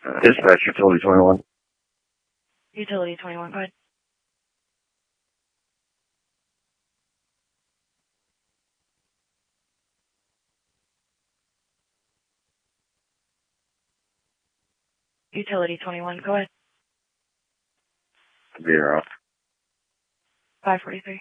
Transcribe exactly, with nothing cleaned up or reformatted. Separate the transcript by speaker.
Speaker 1: Uh, dispatch, utility twenty-one.
Speaker 2: Utility twenty-one, go ahead. Utility twenty-one, go ahead.
Speaker 1: Zero.
Speaker 2: five forty-three.